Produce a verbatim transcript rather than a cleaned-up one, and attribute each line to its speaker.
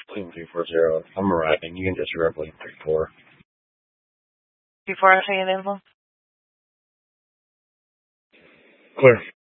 Speaker 1: William three four zero. I'm arriving. You can disregard William three four.
Speaker 2: Before I say available?
Speaker 1: Clear.